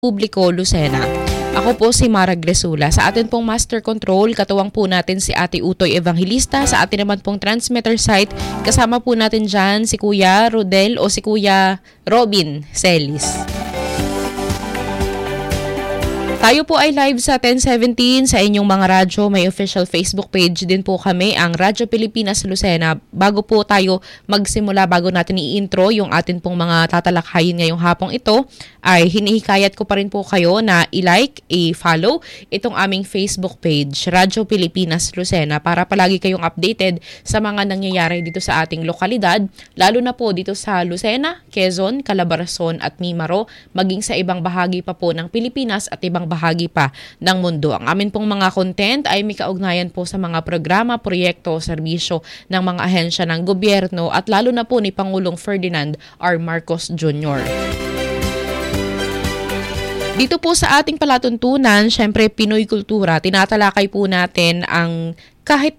Publiko, Lucena. Ako po si Mara Gresula. Sa atin pong Master Control, katuwang po natin si Ate Utoy Evangelista. Sa atin naman pong transmitter site, kasama po natin dyan si Kuya Rodel o si Kuya Robin Celis. Tayo po ay live sa 1017 sa inyong mga radyo. May official Facebook page din po kami, ang Radyo Pilipinas Lucena. Bago po tayo magsimula, bago natin i-intro yung atin pong mga tatalakayin ngayong hapong ito, ay hinihikayat ko pa rin po kayo na i-like, i-follow itong aming Facebook page, Radyo Pilipinas Lucena, para palagi kayong updated sa mga nangyayari dito sa ating lokalidad, lalo na po dito sa Lucena, Quezon, Calabarzon at Mimaro, maging sa ibang bahagi pa po ng Pilipinas at ibang bahagi pa ng mundo. Ang amin pong mga content ay may kaugnayan po sa mga programa, proyekto, serbisyo ng mga ahensya ng gobyerno at lalo na po ni Pangulong Ferdinand R. Marcos Jr. Dito po sa ating palatuntunan, syempre Pinoy kultura, tinatalakay po natin ang kahit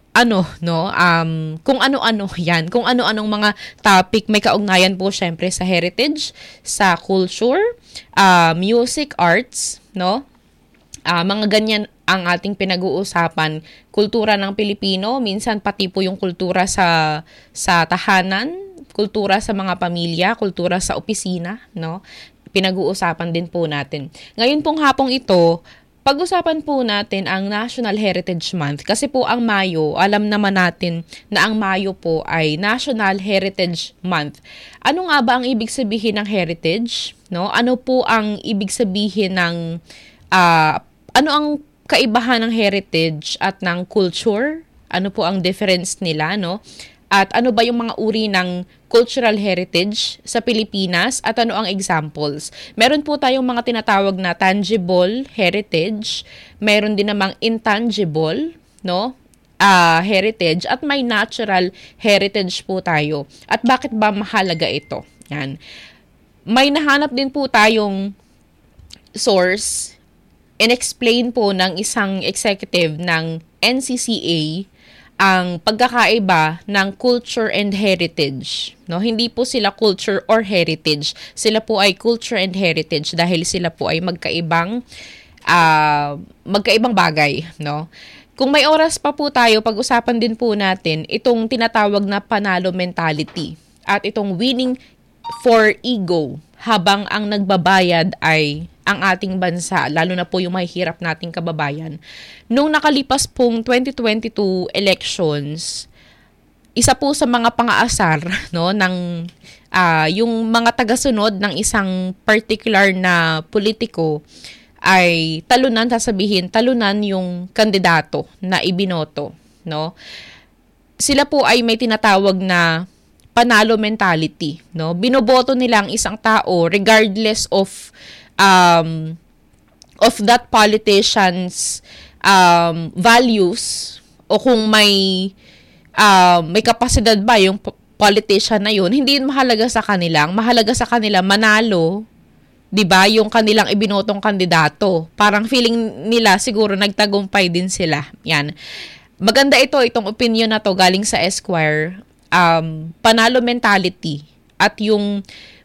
kung ano-ano yan, kung ano-anong mga topic may kaugnayan po syempre sa heritage, sa culture, music, arts, no? Mga ganyan ang ating pinag-uusapan. Kultura ng Pilipino, minsan pati po yung kultura sa tahanan, kultura sa mga pamilya, kultura sa opisina, no? Pinag-uusapan din po natin. Ngayon pong hapong ito, pag-usapan po natin ang National Heritage Month kasi po ang Mayo, alam naman natin na ang Mayo po ay National Heritage Month. Ano nga ba ang ibig sabihin ng heritage? No? Ano po ang ibig sabihin ng ano ang kaibahan ng heritage at ng culture? Ano po ang difference nila, no? At ano ba yung mga uri ng cultural heritage sa Pilipinas at ano ang examples? Meron po tayong mga tinatawag na tangible heritage, meron din namang intangible, no? Heritage at may natural heritage po tayo. At bakit ba mahalaga ito? Yan. May nahanap din po tayong source, in-explain po ng isang executive ng NCCA ang pagkakaiba ng culture and heritage. No, hindi po sila culture or heritage. Sila po ay culture and heritage dahil sila po ay magkaibang bagay, no? Kung may oras pa po tayo, pag-usapan din po natin itong tinatawag na panalo mentality at itong winning for ego habang ang nagbabayad ay ang ating bansa, lalo na po yung mahihirap nating kababayan. Nung nakalipas pong 2022 elections, isa po sa mga pang-aasar, no, ng yung mga tagasunod ng isang particular na politiko ay talunan yung kandidato na ibinoto, no? Sila po ay may tinatawag na panalo mentality, no? Binoboto nila ang isang tao regardless of that politician's values o kung may kapasidad ba yung politician na yun, hindi yun mahalaga sa kanila. Ang mahalaga sa kanila manalo, 'di ba, yung kanilang ibinotong kandidato. Parang feeling nila siguro nagtagumpay din sila. Yan. Maganda itong opinion na to galing sa Esquire. Panalo mentality at yung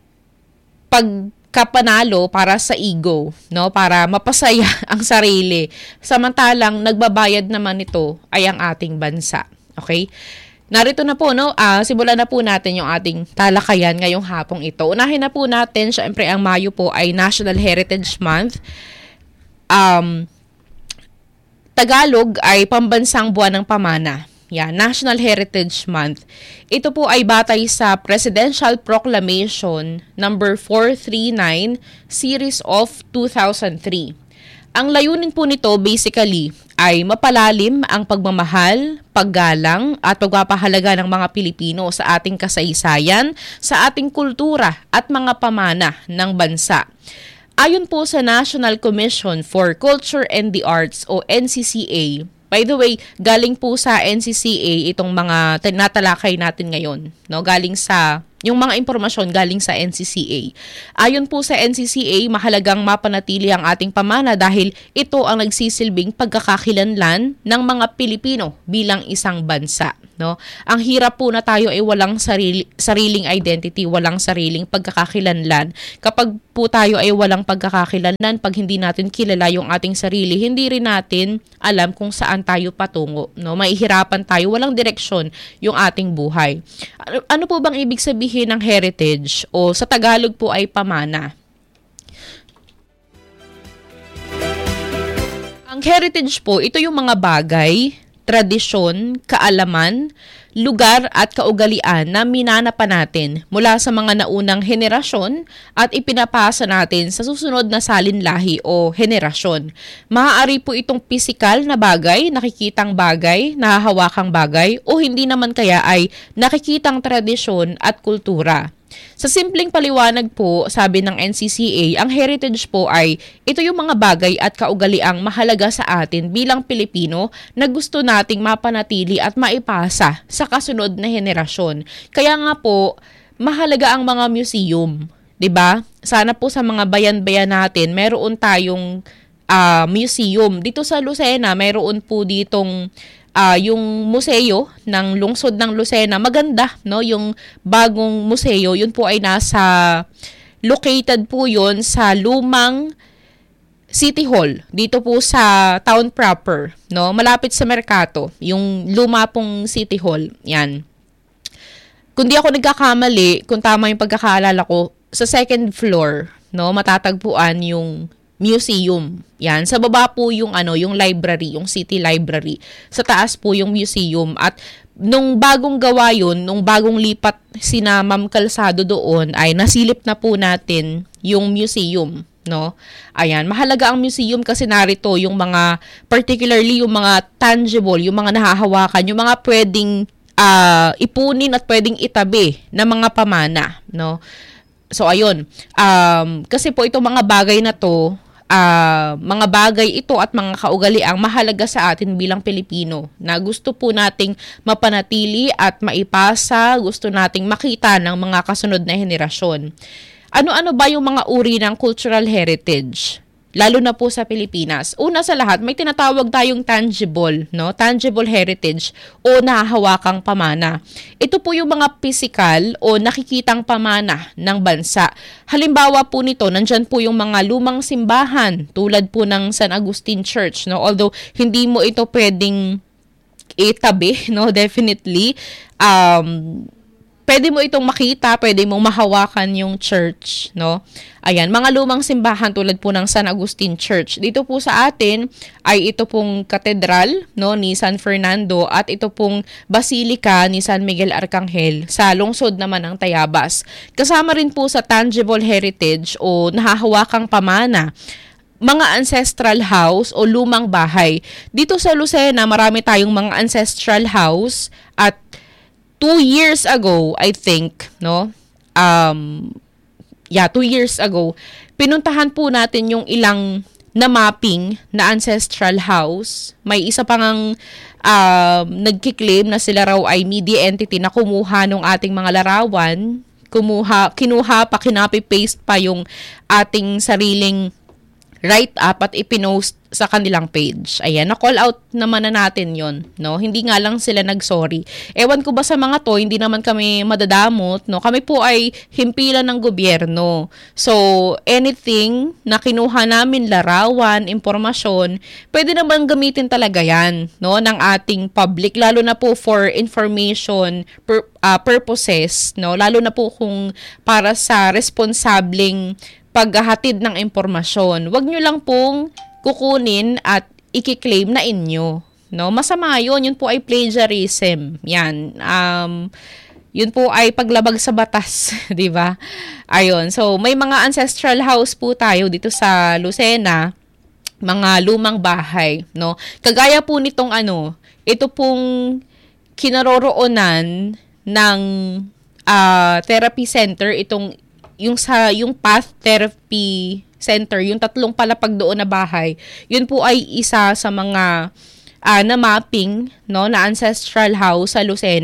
pagkapanalo para sa ego, no, para mapasaya ang sarili. Samantalang nagbabayad naman ito ay ang ating bansa. Okay? Narito na po, no, simulan na po natin yung ating talakayan ngayong hapong ito. Unahin na po natin, syempre ang Mayo po ay National Heritage Month. Tagalog ay pambansang buwan ng pamana. Yan, National Heritage Month. Ito po ay batay sa Presidential Proclamation number 439 Series of 2003. Ang layunin po nito basically ay mapalalim ang pagmamahal, paggalang at pagpapahalaga ng mga Pilipino sa ating kasaysayan, sa ating kultura at mga pamana ng bansa. Ayon po sa National Commission for Culture and the Arts o NCCA, by the way, galing po sa NCCA itong mga tinatalakay natin ngayon, no? Galing sa yung mga impormasyon galing sa NCCA. Ayon po sa NCCA, mahalagang mapanatili ang ating pamana dahil ito ang nagsisilbing pagkakakilanlan ng mga Pilipino bilang isang bansa. No? Ang hirap po na tayo ay walang sariling identity, walang sariling pagkakakilanlan. Kapag po tayo ay walang pagkakakilanlan, pag hindi natin kilala yung ating sarili, hindi rin natin alam kung saan tayo patungo. No? Mahihirapan tayo, walang direksyon yung ating buhay. Ano po bang ibig sabihin ng heritage o sa Tagalog po ay pamana? Ang heritage po, ito yung mga bagay, tradisyon, kaalaman, lugar at kaugalian na minanapa natin mula sa mga naunang henerasyon at ipinapasa natin sa susunod na salinlahi o henerasyon. Maaari po itong pisikal na bagay, nakikitang bagay, nahahawakang bagay o hindi naman kaya ay nakikitang tradisyon at kultura. Sa simpleng paliwanag po, sabi ng NCCA, ang heritage po ay ito yung mga bagay at kaugaliang mahalaga sa atin bilang Pilipino na gusto nating mapanatili at maipasa sa kasunod na henerasyon. Kaya nga po, mahalaga ang mga museum, 'di ba? Sana po sa mga bayan-bayan natin, meron tayong museum. Dito sa Lucena, meron po ditong yung museo ng lungsod ng Lucena, maganda, no? Yung bagong museo, yun po ay located po yun sa lumang City Hall, dito po sa town proper, no? Malapit sa Mercato, yung luma pong City Hall, yan. Kung di ako nagkakamali, kung tama yung pagkakaalala ko, sa second floor, no, matatagpuan yung museum. Yan. Sa baba po yung yung library, yung city library. Sa taas po yung museum. At nung bagong gawa yun, nung bagong lipat sina Ma'am Calzado doon, ay nasilip na po natin yung museum. No? Ayan. Mahalaga ang museum kasi narito yung mga, particularly yung mga tangible, yung mga nahahawakan, yung mga pwedeng ipunin at pwedeng itabi na mga pamana. No? So, ayun. Kasi po itong mga bagay na to, mga bagay ito at mga kaugaliang mahalaga sa atin bilang Pilipino na gusto po nating mapanatili at maipasa, gusto nating makita ng mga kasunod na henerasyon. Ano-ano ba yung mga uri ng cultural heritage? Lalo na po sa Pilipinas. Una sa lahat, may tinatawag tayong tangible, no? Tangible heritage o nahahawakang pamana. Ito po yung mga physical o nakikitang pamana ng bansa. Halimbawa po nito, nandyan po yung mga lumang simbahan tulad po ng San Agustin Church, no? Although hindi mo ito pwedeng itabi, no? Definitely. Pwede mo itong makita, pwede mong mahawakan yung church, no? Ayan, mga lumang simbahan tulad po ng San Agustin Church. Dito po sa atin ay ito pong katedral, no, ni San Fernando at ito pong basilika ni San Miguel Arcangel sa lungsod naman ng Tayabas. Kasama rin po sa tangible heritage o nahahawakang pamana, mga ancestral house o lumang bahay. Dito sa Lucena, marami tayong mga ancestral house at 2 years ago, I think, no? 2 years ago, pinuntahan po natin yung ilang na mapping na ancestral house. May isa pang nagkiklaim na sila raw ay media entity na kumuha ng ating mga larawan, kinuha pa, kinapi-paste pa yung ating sariling write-up at ipinost sa kanilang page. Ayan, na-call out naman na natin yon, no? Hindi nga lang sila nag-sorry. Ewan ko ba sa mga to, hindi naman kami madadamot, no? Kami po ay himpilan ng gobyerno. So, anything na kinuha namin, larawan, impormasyon, pwede naman gamitin talaga yan, no? Ng ating public, lalo na po for information purposes, no? Lalo na po kung para sa responsableng paghahatid ng impormasyon. Huwag nyo lang pong kukunin at i-claim na inyo, no? Masama yun. Yun po ay plagiarism. Yan. Yun po ay paglabag sa batas, di ba? Ayun. So, may mga ancestral house po tayo dito sa Lucena, mga lumang bahay, no? Kagaya po nitong ito pong kinaroroonan ng therapy center, yung Path Therapy Center, yung 3 palapag doon na bahay, yun po ay isa sa mga na mapping, no, na ancestral house sa Lucena.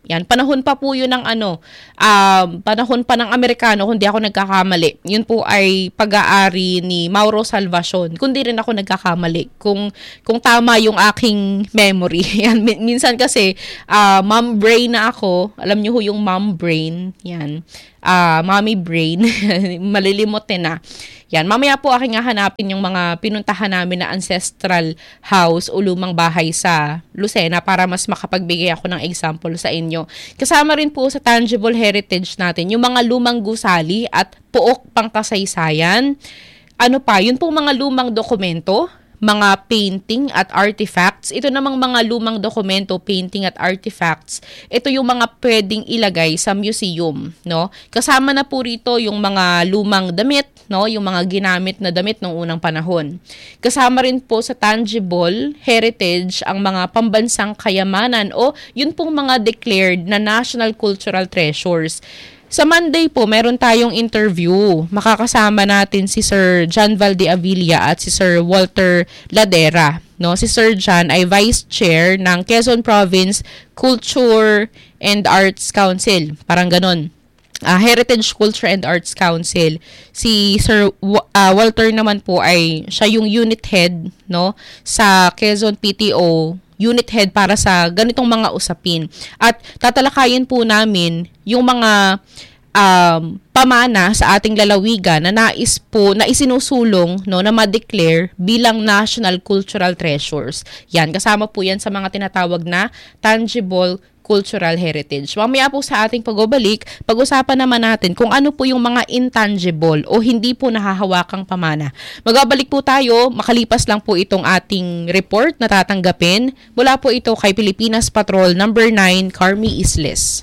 Yan, panahon pa po yun ng panahon pa ng Amerikano, kung di ako nagkakamali. Yun po ay pag-aari ni Mauro Salvacion. Kundi rin ako nagkakamali. Kung tama yung aking memory. Yan, minsan kasi, mom brain na ako. Alam niyo ho yung mom brain. Yan. Mommy brain. Malilimot na. Yan, mamaya po aking hahanapin yung mga pinuntahan namin na ancestral house o lumang bahay sa Lucena para mas makapagbigay ako ng example sa inyo. Kasama rin po sa tangible heritage natin yung mga lumang gusali at pook pangkasaysayan. Ano pa, yun po mga lumang dokumento, mga painting at artifacts. Ito namang mga lumang dokumento, painting at artifacts, ito yung mga pwedeng ilagay sa museum, no? Kasama na po rito yung mga lumang damit, no? Yung mga ginamit na damit ng unang panahon. Kasama rin po sa tangible heritage ang mga pambansang kayamanan o yun pong mga declared na national cultural treasures. Sa Monday po, meron tayong interview. Makakasama natin si Sir John Valdeavilla at si Sir Walter Ladera. No, si Sir John ay Vice Chair ng Quezon Province Culture and Arts Council. Parang ganon. Heritage Culture and Arts Council. Si Sir Walter naman po ay siya yung unit head, no, sa Quezon PTO, unit head para sa ganitong mga usapin. At tatalakayin po namin yung mga pamana sa ating lalawigan na isinusulong, no, na ma-declare bilang national cultural treasures. Yan, kasama po yan sa mga tinatawag na tangible cultural heritage. Mamaya po sa ating pagbabalik, pag-usapan naman natin kung ano po yung mga intangible o hindi po nahahawakang pamana. Magbabalik po tayo, makalipas lang po itong ating report na tatanggapin. Mula po ito kay Pilipinas Patrol number 9, Carmi Isles.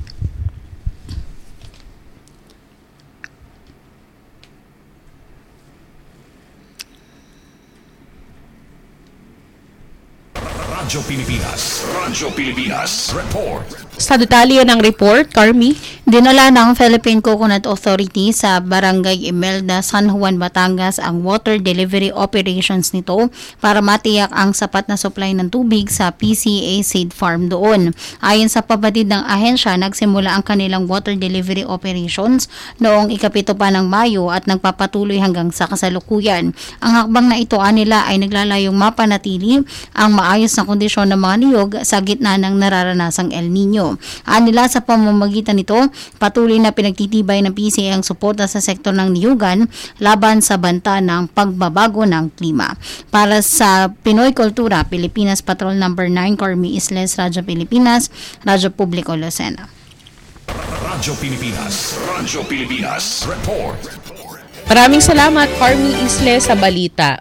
Radyo Pilipinas Report. Sa detalye ng report, Carmi. Dinala ng Philippine Coconut Authority sa Barangay Imelda, San Juan, Batangas ang water delivery operations nito para matiyak ang sapat na supply ng tubig sa PCA Seed Farm doon. Ayon sa pabatid ng ahensya, nagsimula ang kanilang water delivery operations noong ikapito pa ng Mayo at nagpapatuloy hanggang sa kasalukuyan. Ang hakbang na ito nila ay naglalayong mapanatili ang maayos na kondisyon ng mga niyog sa gitna ng nararanasang El Nino. Anila sa pamamagitan nito, patuloy na pinagtitibay ng PCA ang suporta sa sektor ng niyugan laban sa banta ng pagbabago ng klima. Para sa Pinoy Kultura, Pilipinas Patrol number 9, Carmi Isles, Radyo Pilipinas, Radyo Publiko Lucena. Radyo Pilipinas Report. Maraming salamat, Carmi Isles, sa balita.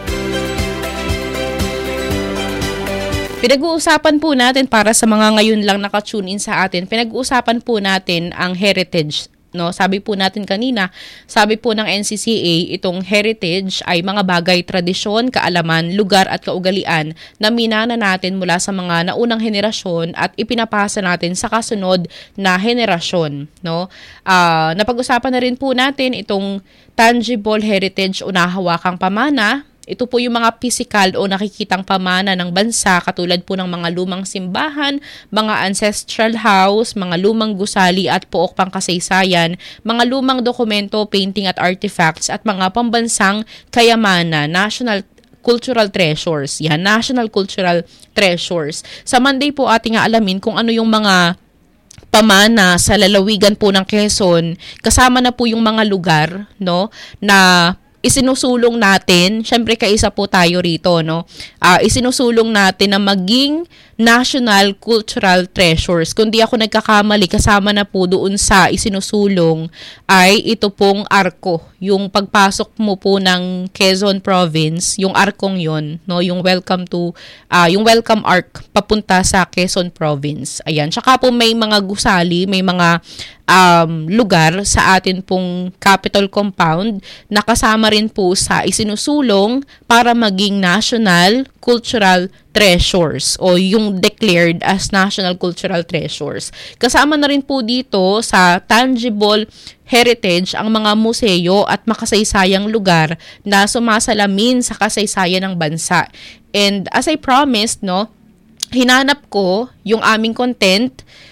Pinag-uusapan po natin para sa mga ngayon lang naka-tune in sa atin, pinag-uusapan po natin ang heritage. No, sabi po natin kanina, sabi po ng NCCA, itong heritage ay mga bagay, tradisyon, kaalaman, lugar at kaugalian na minana natin mula sa mga naunang henerasyon at ipinapasa natin sa kasunod na henerasyon. No? Napag-usapan na rin po natin itong tangible heritage o nahahawakang pamana. Ito po yung mga physical o nakikitang pamana ng bansa katulad po ng mga lumang simbahan, mga ancestral house, mga lumang gusali at pook pangkasaysayan, mga lumang dokumento, painting at artifacts at mga pambansang kayamanan, national cultural treasures. Yan, national cultural treasures. Sa Monday po ating alamin kung ano yung mga pamana sa lalawigan po ng Quezon. Kasama na po yung mga lugar, no, na isinusulong natin, syempre kaisa po tayo rito, no? Isinusulong natin na maging national cultural treasures. Kung di ako nagkakamali, kasama na po doon sa isinusulong ay ito pong arko. Yung pagpasok mo po ng Quezon Province, yung arkong yon, no? Yung yung welcome arc papunta sa Quezon Province. Ayan. Tsaka po may mga gusali, may mga lugar sa atin pong capital compound na kasama rin po sa isinusulong para maging national cultural treasures o yung declared as national cultural treasures. Kasama na rin po dito sa tangible heritage ang mga museo at makasaysayang lugar na sumasalamin sa kasaysayan ng bansa. And as I promised, no, hinanap ko yung aming content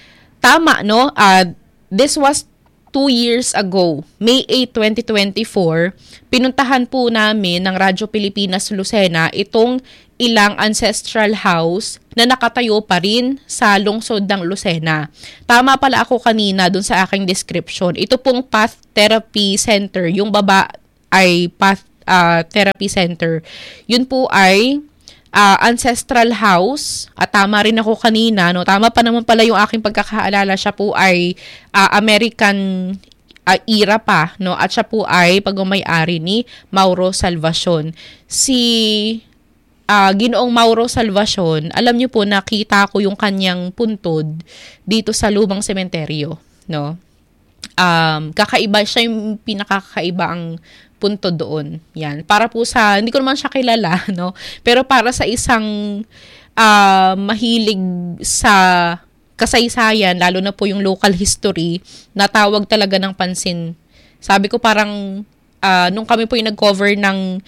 tama, no? This was 2 years ago, May 8, 2024, pinuntahan po namin ng Radyo Pilipinas Lucena itong ilang ancestral house na nakatayo pa rin sa lungsod ng Lucena. Tama pala ako kanina dun sa aking description. Ito pong Path Therapy Center, yung baba ay Path Therapy Center. Yun po ay ancestral house, at tama rin ako kanina, no? Tama pa naman pala yung aking pagkakaalala, siya po ay American era pa, no? At siya po ay pagmamay-ari ni Mauro Salvacion. Si Ginoong Mauro Salvacion, alam niyo po, nakita ko yung kanyang puntod dito sa lumang sementeryo, no? Kakaiba, siya yung pinakakaiba ang punto doon. Yan. Para po sa, hindi ko naman siya kilala, no? Pero para sa isang mahilig sa kasaysayan, lalo na po yung local history, natawag talaga ng pansin. Sabi ko parang, nung kami po yung nag-cover ng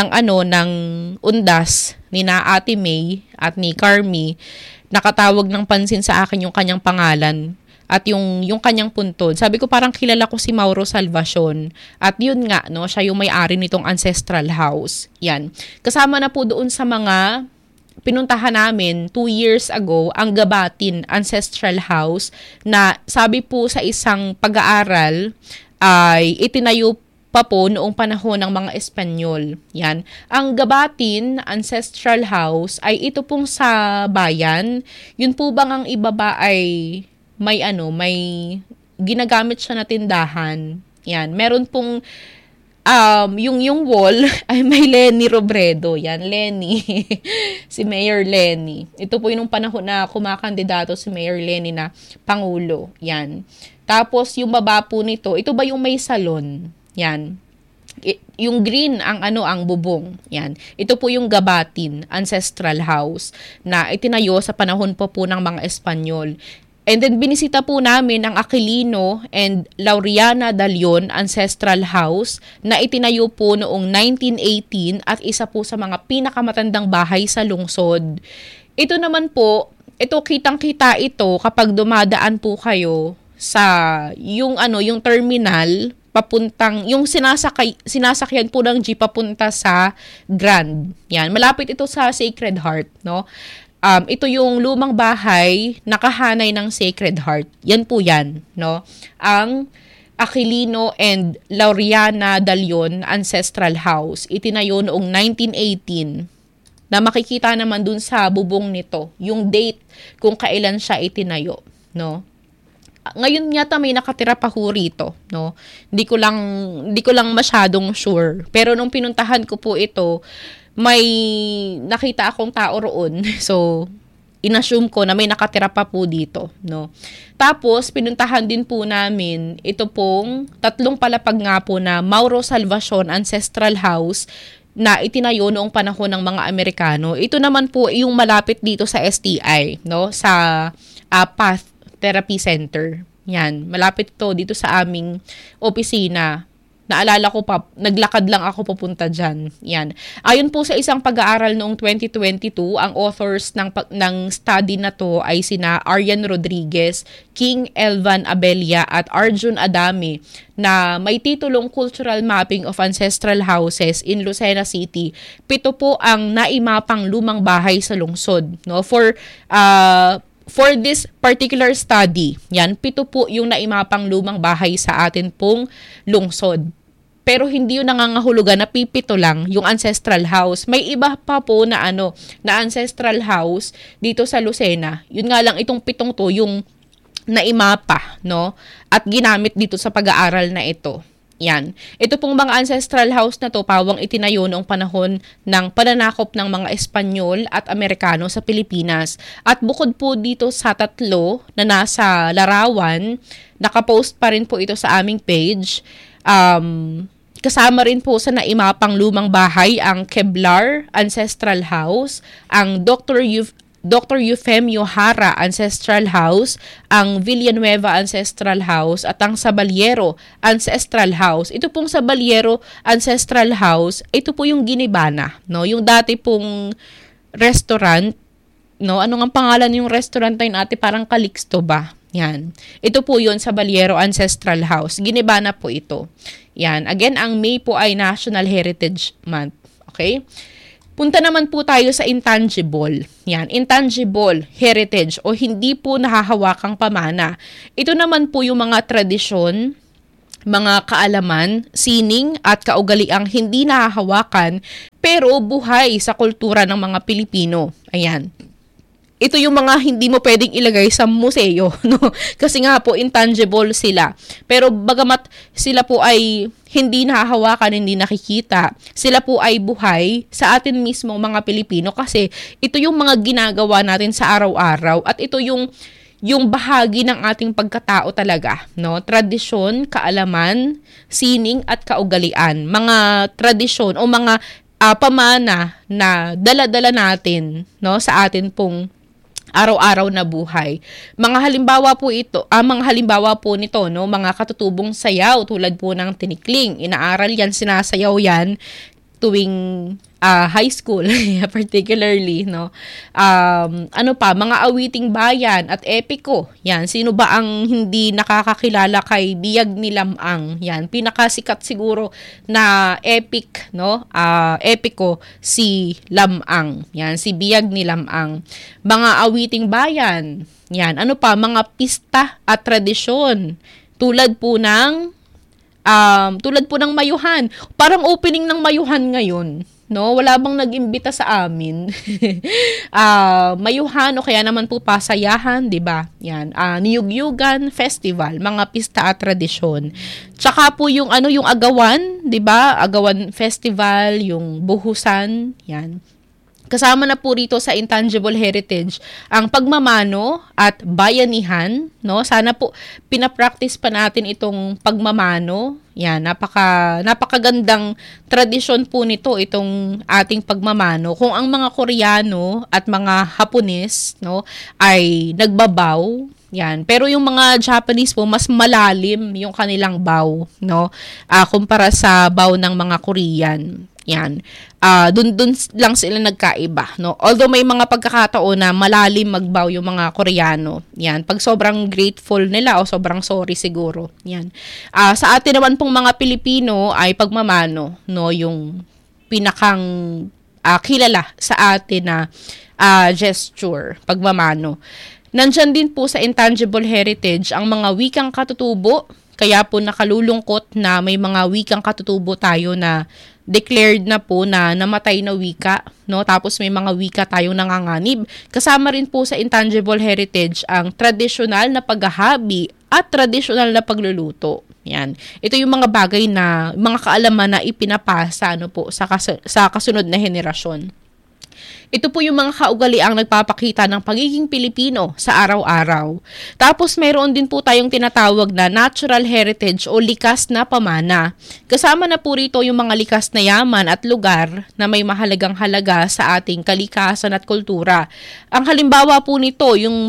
Undas, ni na Ate May at ni Carmi, nakatawag ng pansin sa akin yung kanyang pangalan at yung kanyang puntod. Sabi ko parang kilala ko si Mauro Salvacion. At yun nga, no, siya yung may-ari nitong ancestral house. Yan. Kasama na po doon sa mga pinuntahan namin 2 years ago ang Gabatin Ancestral House na sabi po sa isang pag-aaral ay itinayo pa po noong panahon ng mga Espanyol. Yan. Ang Gabatin Ancestral House ay ito pong sa bayan. Yun po bang ang ibaba ay may ginagamit siya na tindahan. Yan. Meron pong yung wall ay may Leni Robredo. Yan, Leni. Si Mayor Leni. Ito po yung panahon na kumakandidato si Mayor Leni na Pangulo. Yan. Tapos yung baba po nito, ito ba yung may salon? Yan. Yung green ang bubong. Yan. Ito po yung Gabatin Ancestral House na itinayo sa panahon po ng mga Espanyol. And then, binisita po namin ang Aquilino and Laureana Dalion Ancestral House na itinayo po noong 1918 at isa po sa mga pinakamatandang bahay sa lungsod. Ito naman po, kitang-kita ito kapag dumadaan po kayo sa yung terminal papuntang, yung sinasakyan po ng jeep papunta sa Grand. Yan, malapit ito sa Sacred Heart, no? Ito yung lumang bahay nakahanay ng Sacred Heart. Yan po yan, no? Ang Aquilino and Laureana Dalion Ancestral House, itinayo noong 1918. Na makikita naman dun sa bubong nito, yung date kung kailan siya itinayo, no? Ngayon yata may nakatira pa ho rito, no? Hindi ko lang masyadong sure. Pero nung pinuntahan ko po ito, may nakita akong tao roon. So, inassume ko na may nakatira pa po dito, no? Tapos, pinuntahan din po namin ito pong 3 palapag nga po na Mauro Salvacion Ancestral House na itinayo noong panahon ng mga Amerikano. Ito naman po yung malapit dito sa STI, no? Sa Path Therapy Center. Yan, malapit to dito sa aming opisina. Naalala ko pa, naglakad lang ako papunta dyan. Yan. Ayon po sa isang pag-aaral noong 2022, ang authors ng study na to ay sina Arian Rodriguez, King Elvan Abella at Arjun Adame na may titulong Cultural Mapping of Ancestral Houses in Lucena City. 7 po ang naimapang lumang bahay sa lungsod. No? For this particular study, yan, 7 po yung naimapang lumang bahay sa atin pong lungsod. Pero hindi yung nangangahulugan na 7 lang yung ancestral house. May iba pa po na ancestral house dito sa Lucena. Yun nga lang itong 7 to yung naimapa, no? At ginamit dito sa pag-aaral na ito. Yan. Ito pong mga ancestral house na to, pawang itinayo noong panahon ng pananakop ng mga Espanyol at Amerikano sa Pilipinas. At bukod po dito sa 3 na nasa larawan, nakapost pa rin po ito sa aming page. Kasama rin po sa naimapang lumang bahay ang Kevlar Ancestral House, ang Dr. Eufemio Hara Ancestral House, ang Villanueva Ancestral House, at ang Sabaliero Ancestral House. Ito pong Sabaliero Ancestral House, ito po yung Ginibana, no? Yung dati pong restaurant, no? Ano ang pangalan yung restaurant na yun, ate? Parang Calixto ba? Yan. Ito po yun sa Baliero Ancestral House. Giniba na po ito. Yan. Again, ang May po ay National Heritage Month. Okay? Punta naman po tayo sa intangible. Yan. Intangible heritage o hindi po nahahawakang pamana. Ito naman po yung mga tradisyon, mga kaalaman, sining at kaugaliang hindi nahahawakan pero buhay sa kultura ng mga Pilipino. Ayan. Ito yung mga hindi mo pwedeng ilagay sa museo, no? Kasi nga po, intangible sila. Pero bagamat sila po ay hindi nahahawakan, hindi nakikita, sila po ay buhay sa atin mismo mga Pilipino kasi ito yung mga ginagawa natin sa araw-araw at ito yung bahagi ng ating pagkatao talaga, no? Tradisyon, kaalaman, sining at kaugalian. Mga tradisyon o mga pamana na dala-dala natin, no, sa atin pong araw-araw na buhay. Mga halimbawa po nito, no, mga katutubong sayaw tulad po ng tinikling. Inaaral yan, sinasayaw yan tuwing high school particularly, no. Mga awiting bayan at epiko. Yan, sino ba ang hindi nakakakilala kay Biyag ni Lamang? Yan, pinakasikat siguro na epic, no. Epiko si Lamang. Yan, si Biyag ni Lamang. Mga awiting bayan. Yan, mga pista at tradisyon tulad po ng mayuhan. Parang opening ng mayuhan ngayon, no? Wala bang nag-imbita sa amin? Mayuhan o kaya naman po pasayahan, 'di ba? Yan, niyugyugan festival, mga pista at tradisyon. Tsaka po yung agawan, 'di ba? Agawan festival, yung buhusan, yan. Kasama na po rito sa intangible heritage ang pagmamano at bayanihan, no? Sana po pinapractice pa natin itong pagmamano. Yan, napakagandang tradisyon po nito itong ating pagmamano. Kung ang mga Koreano at mga Hapones, no, ay nagbabaw, yan. Pero yung mga Japanese po, mas malalim yung kanilang bow, no? Kumpara sa bow ng mga Korean. Yan. Dun lang sila nagkaiba, no? Although may mga pagkakataon na malalim magbaw yung mga Koreano. Yan. Pag sobrang grateful nila o sobrang sorry siguro. Yan. Sa atin naman pong mga Pilipino ay pagmamano, no? Yung pinakang kilala sa atin na gesture, pagmamano. Nandyan din po sa intangible heritage ang mga wikang katutubo. Kaya po nakalulungkot na may mga wikang katutubo tayo na declared na po na namatay na wika, no? Tapos may mga wika tayong nanganganib. Kasama rin po sa intangible heritage ang tradisyonal na paghahabi at tradisyonal na pagluluto. Yan. Ito yung mga bagay na, mga kaalaman na ipinapasa, no, po sa kasunod na henerasyon. Ito po yung mga kaugaliang nagpapakita ng pagiging Pilipino sa araw-araw. Tapos mayroon din po tayong tinatawag na natural heritage o likas na pamana. Kasama na po rito yung mga likas na yaman at lugar na may mahalagang halaga sa ating kalikasan at kultura. Ang halimbawa po nito, yung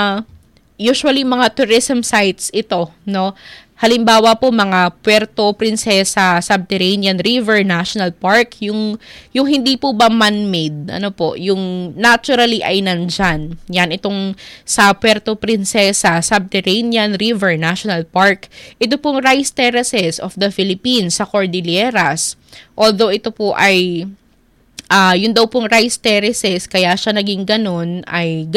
usually mga tourism sites ito, no? Halimbawa po mga Puerto Princesa Subterranean River National Park, yung hindi po ba man-made, yung naturally ay nandyan. Yan, itong sa Puerto Princesa Subterranean River National Park. Ito pong rice terraces of the Philippines sa Cordilleras. Although ito po ay yun daw pong rice terraces, kaya siya naging ganun,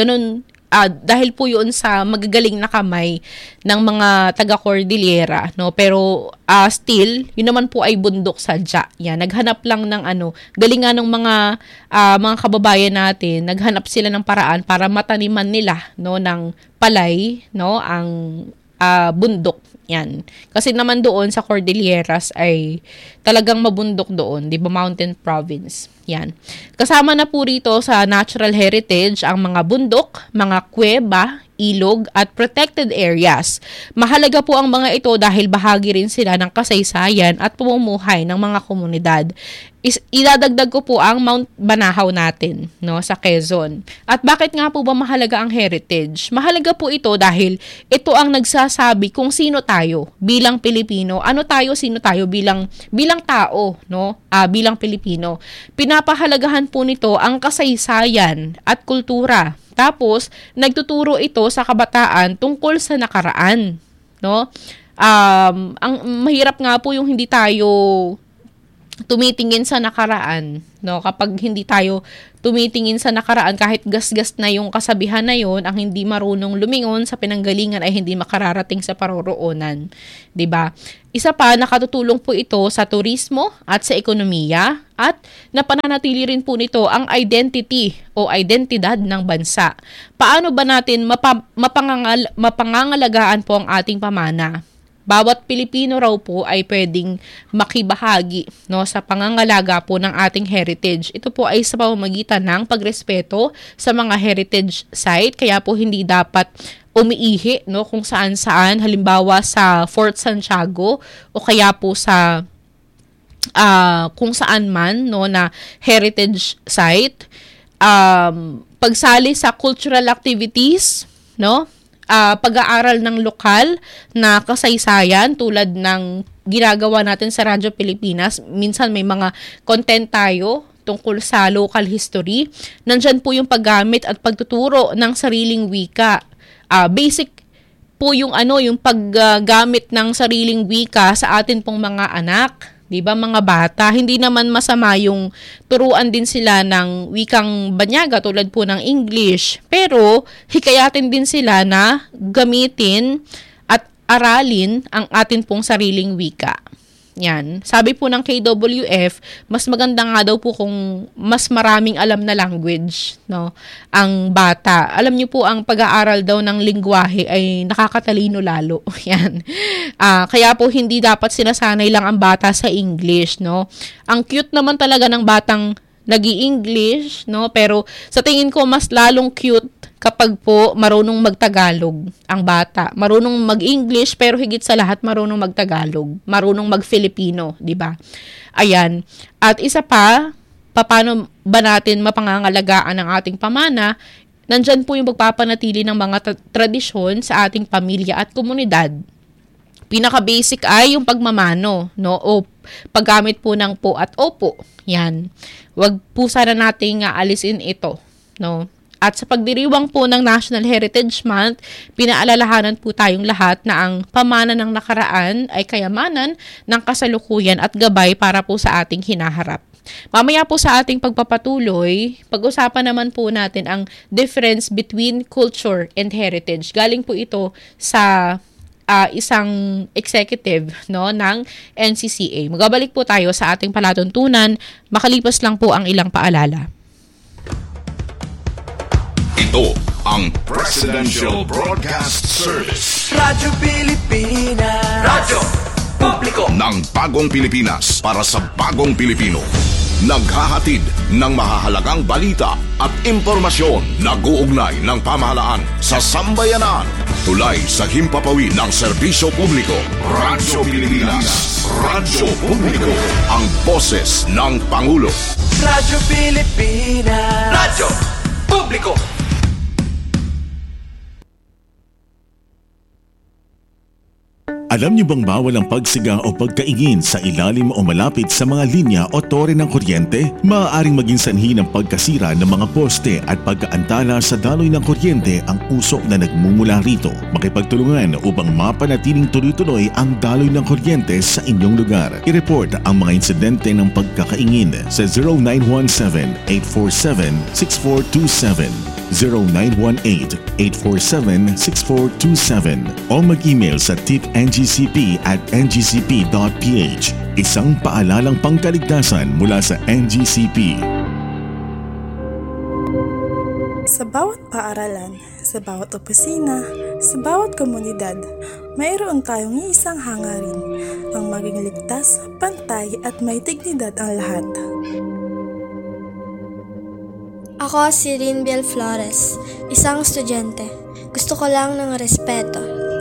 dahil po yun sa magagaling na kamay ng mga taga-Cordillera, no? Pero still, yun naman po ay bundok sadya. Yan, naghanap lang ng galingan ng mga kababayan natin, naghanap sila ng paraan para mataniman nila, no, ng palay, no, ang bundok. Yan. Kasi naman doon sa Cordilleras ay talagang mabundok doon, 'di ba? Mountain province. Yan. Kasama na po rito sa natural heritage ang mga bundok, mga kuweba, ilog at protected areas. Mahalaga po ang mga ito dahil bahagi rin sila ng kasaysayan at pamumuhay ng mga komunidad. Idadagdag ko po ang Mount Banahaw natin, no, sa Quezon. At bakit nga po ba mahalaga ang heritage? Mahalaga po ito dahil ito ang nagsasabi kung sino tayo bilang Pilipino. Sino tayo bilang tao, no? Bilang Pilipino. Pinapahalagahan po nito ang kasaysayan at kultura, Tapos, nagtuturo ito sa kabataan tungkol sa nakaraan, no? Ang mahirap nga po yung hindi tayo tumitingin sa nakaraan, no? Kapag hindi tayo tumitingin sa nakaraan, kahit gasgas na yung kasabihan na yon, ang hindi marunong lumingon sa pinanggalingan ay hindi makararating sa paroroonan, 'di ba? Isa pa, nakatutulong po ito sa turismo at sa ekonomiya, at napananatili rin po nito ang identity o identidad ng bansa. Paano ba natin mapangangalagaan po ang ating pamana? Bawat Pilipino raw po ay pwedeng makibahagi, no, sa pangangalaga po ng ating heritage. Ito po ay sa pamamagitan ng pagrespeto sa mga heritage site, kaya po hindi dapat umiihi, no, kung saan-saan, halimbawa sa Fort Santiago o kaya po sa kung saan man, no, na heritage site. Pagsali sa cultural activities, no, pag-aaral ng lokal na kasaysayan tulad ng ginagawa natin sa Radyo Pilipinas. Minsan may mga content tayo tungkol sa local history. Nandyan po yung paggamit at pagtuturo ng sariling wika. Basic po yung yung paggamit ng sariling wika sa atin pong mga anak, 'di ba, mga bata. Hindi naman masama yung turuan din sila ng wikang banyaga tulad po ng English. Pero hikayatin din sila na gamitin at aralin ang atin pong sariling wika. Yan. Sabi po ng KWF, mas maganda nga daw po kung mas maraming alam na language, no, ang bata. Alam niyo po, ang pag-aaral daw ng lingwahe ay nakakatalino lalo. Yan. Kaya po hindi dapat sinasanay lang ang bata sa English, no. Ang cute naman talaga ng batang nag-i-English, no, pero sa tingin ko mas lalong cute kapag po marunong magtagalog ang bata. Marunong mag-English, pero higit sa lahat marunong magtagalog, marunong mag-Filipino, 'di ba? Ayan. At isa pa, paano ba natin mapangangalagaan ang ating pamana? Nandyan po yung pagpapanatili ng mga tradisyon sa ating pamilya at komunidad. Pinaka-basic ay yung pagmamano, no? O paggamit po ng po at opo. Yan. Wag po sana nating alisin ito, no? At sa pagdiriwang po ng National Heritage Month, pinaalalahanan po tayong lahat na ang pamana ng nakaraan ay kayamanan ng kasalukuyan at gabay para po sa ating hinaharap. Mamaya po sa ating pagpapatuloy, pag-usapan naman po natin ang difference between culture and heritage. Galing po ito sa isang executive, no, ng NCCA. Magabalik po tayo sa ating palatuntunan, makalipas lang po ang ilang paalala. Ito ang Presidential Broadcast Service. Radyo Pilipinas. Radyo Publiko Ng bagong Pilipinas para sa bagong Pilipino. Naghahatid ng mahahalagang balita at impormasyon na guugnay ng pamahalaan sa sambayanan. Tulay sa himpapawid ng serbisyo publiko. Radyo Pilipinas. Radyo Publiko. Ang boses ng Pangulo. Radyo Pilipinas. Radyo Publiko. Alam niyo bang bawal ang pagsiga o pagkaingin sa ilalim o malapit sa mga linya o tore ng kuryente? Maaaring maging sanhi ng pagkasira ng mga poste at pagkaantala sa daloy ng kuryente ang usok na nagmumula rito. Makipagtulungan upang mapanatiling tuloy-tuloy ang daloy ng kuryente sa inyong lugar. I-report ang mga insidente ng pagkakaingin sa 0917-847-6427. 0918-847-6427 o mag-email sa tipngcp@ngcp.ph. Isang paalalang pangkaligtasan mula sa NGCP. Sa bawat paaralan, sa bawat opisina, sa bawat komunidad, mayroon tayong isang hangarin, ang maging ligtas, pantay at may dignidad ang lahat. Ako si Rinbiel Flores, isang estudyante. Gusto ko lang ng respeto.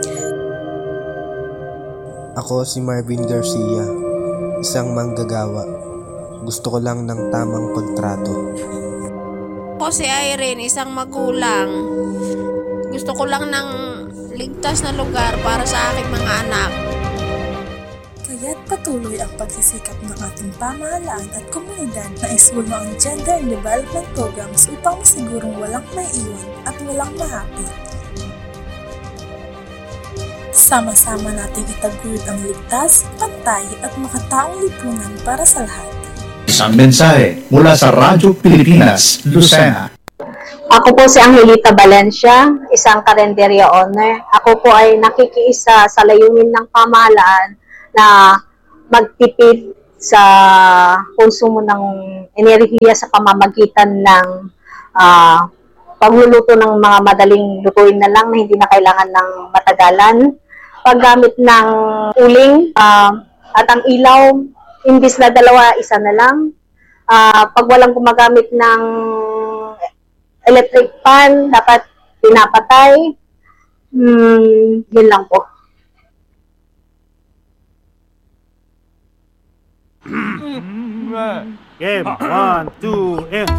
Ako si Marvin Garcia, isang manggagawa. Gusto ko lang ng tamang pagtrato. Ako si Irene, isang magulang. Gusto ko lang ng ligtas na lugar para sa aking mga anak. Kaya't patuloy ang pagsisikap ng ating pamahalaan at komunidad na isulong ang gender and development programs upang masigurong walang maiiwan at walang mahapit. Sama-sama nating itaguyod ang ligtas, pantay at makataong lipunan para sa lahat. Isang mensahe mula sa Radyo Pilipinas, Lucena. Ako po si Angelita Valencia, isang karinderya owner. Ako po ay nakikiisa sa layunin ng pamahalaan na magtipid sa konsumo ng enerhiya sa pamamagitan ng pagluluto ng mga madaling lutuin na lang na hindi na kailangan ng matagalan. Paggamit ng uling at ang ilaw, imbis na dalawa, isa na lang. Pag walang gumagamit ng electric fan, dapat pinapatay. Yun lang po. Game, 1, 2, and...